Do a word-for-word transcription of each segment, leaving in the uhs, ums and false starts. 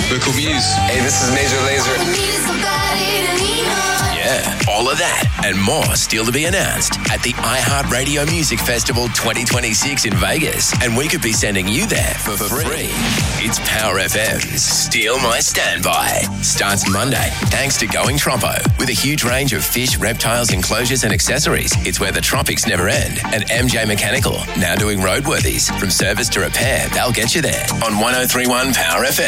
Vocal Muse. Hey, this is Major Lazer. Yeah, all of that and more still to be announced at the iHeartRadio Music Festival twenty twenty-six in Vegas. And we could be sending you there for free. It's Power F M's Steal My Standby. Starts Monday, thanks to Going Troppo. With a huge range of fish, reptiles, enclosures and accessories, it's where the tropics never end. And M J Mechanical, now doing roadworthies. From service to repair, they'll get you there on one oh three one Power F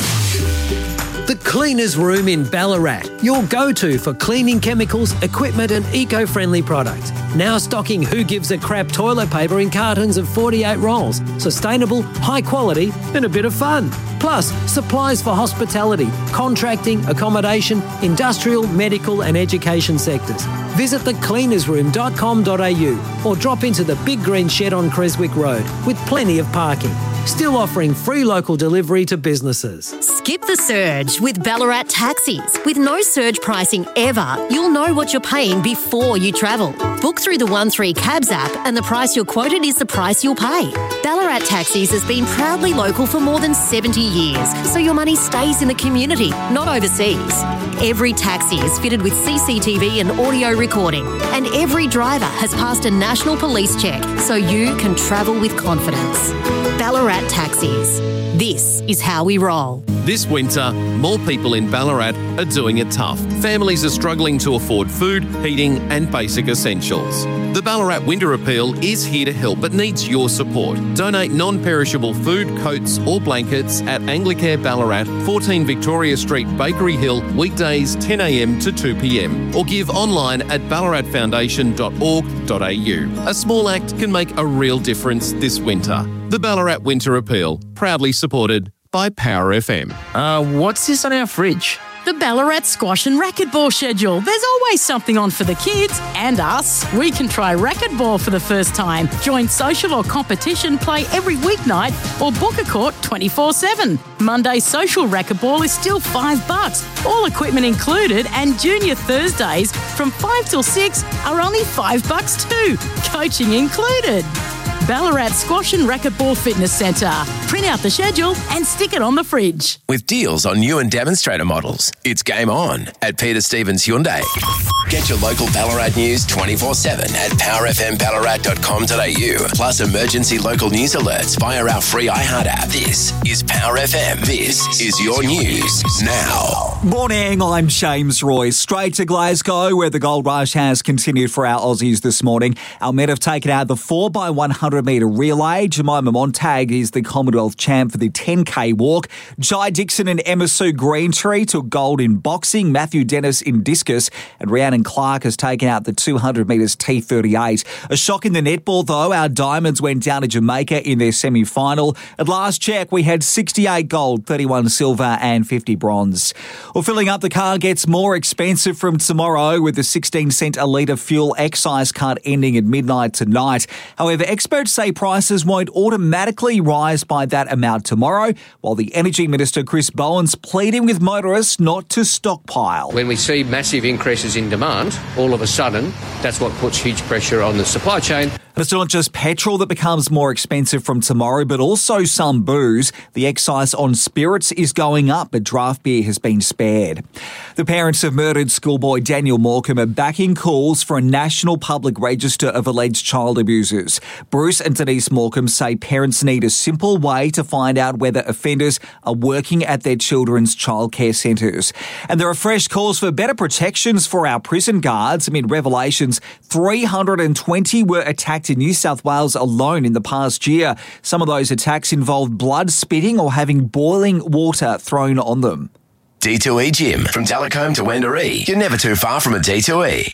M. The Cleaners Room in Ballarat, your go-to for cleaning chemicals, equipment and eco-friendly products. Now stocking Who Gives a Crap toilet paper in cartons of forty-eight rolls. Sustainable, high quality and a bit of fun. Plus, supplies for hospitality, contracting, accommodation, industrial, medical and education sectors. Visit the cleaners room dot com dot a u or drop into the Big Green Shed on Creswick Road with plenty of parking. Still offering free local delivery to businesses. Skip the surge with Ballarat Taxis. With no surge pricing ever, you'll know what you're paying before you travel. Book through the one three Cabs app and the price you're quoted is the price you'll pay. Ballarat Taxis has been proudly local for more than seventy years, so your money stays in the community, not overseas. Every taxi is fitted with C C T V and audio recording, and every driver has passed a national police check, so you can travel with confidence. Ballarat Taxis. This is how we roll. This winter, more people in Ballarat are doing it tough. Families are struggling to afford food, heating and basic essentials. The Ballarat Winter Appeal is here to help but needs your support. Donate non-perishable food, coats or blankets at Anglicare Ballarat, fourteen Victoria Street, Bakery Hill, weekdays ten a m to two p m or give online at ballarat foundation dot org dot a u. A small act can make a real difference this winter. The Ballarat Winter Appeal, proudly supported by Power F M. Uh, what's this on our fridge? The Ballarat Squash and Racquetball schedule. There's always something on for the kids and us. We can try racquetball for the first time, join social or competition, play every weeknight, or book a court twenty-four seven. Monday social racquetball is still five bucks, all equipment included, and junior Thursdays from five till six are only five bucks too, coaching included. Ballarat Squash and Racquetball Fitness Centre. Print out the schedule and stick it on the fridge. With deals on new and demonstrator models, it's game on at Peter Stevens Hyundai. Get your local Ballarat news twenty-four seven at power f m ballarat dot com dot a u. Plus emergency local news alerts via our free iHeart app. This is Power F M. This is your news now. Morning, I'm James Royce. Straight to Glasgow, where the gold rush has continued for our Aussies this morning. Our men have taken out the four by one hundred metre relay. Jemima Montag is the Commonwealth champ for the ten k walk. Jai Dixon and Emma Sue Greentree took gold in boxing. Matthew Dennis in discus. And Rhiannon Clark has taken out the two hundred metres T thirty-eight. A shock in the netball, though. Our Diamonds went down to Jamaica in their semi-final. At last check, we had sixty-eight gold, thirty-one silver and fifty bronze. Well, filling up the car gets more expensive from tomorrow with the sixteen cent a litre fuel excise cut ending at midnight tonight. However, experts say prices won't automatically rise by that amount tomorrow, while the Energy Minister Chris Bowen's pleading with motorists not to stockpile. When we see massive increases in demand, all of a sudden, that's what puts huge pressure on the supply chain. And it's not just petrol that becomes more expensive from tomorrow, but also some booze. The excise on spirits is going up, but draft beer has been spared. The parents of murdered schoolboy Daniel Morecambe are backing calls for a national public register of alleged child abusers. Bruce and Denise Morecambe say parents need a simple way to find out whether offenders are working at their children's childcare centres. And there are fresh calls for better protections for our prison guards amid revelations three hundred twenty were attacked in New South Wales alone in the past year. Some of those attacks involved blood spitting or having boiling water thrown on them. D two E Gym. From Talcombe to Wendouree, you're never too far from a D two E.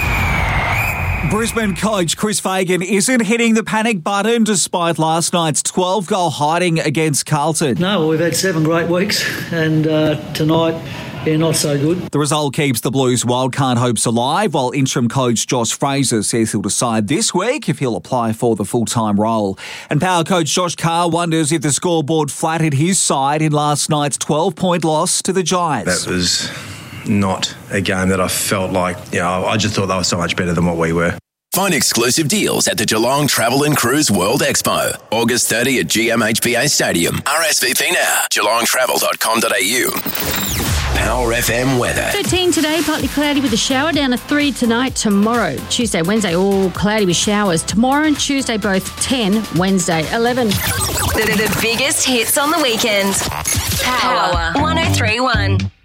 Brisbane coach Chris Fagan isn't hitting the panic button despite last night's twelve-goal hiding against Carlton. No, well, we've had seven great weeks, and uh, tonight, yeah, not so good. The result keeps the Blues' wildcard hopes alive, while interim coach Josh Fraser says he'll decide this week if he'll apply for the full-time role. And power coach Josh Carr wonders if the scoreboard flattered his side in last night's twelve-point loss to the Giants. That was not a game that I felt like, you know, I just thought they were so much better than what we were. Find exclusive deals at the Geelong Travel and Cruise World Expo, August thirtieth at G M H B A Stadium. R S V P now, geelong travel dot com dot a u. Power F M weather. thirteen today, partly cloudy with a shower, down to three tonight. Tomorrow, Tuesday, Wednesday, all cloudy with showers. Tomorrow and Tuesday, both ten, Wednesday, eleven. The, the biggest hits on the weekend. Power one oh three one.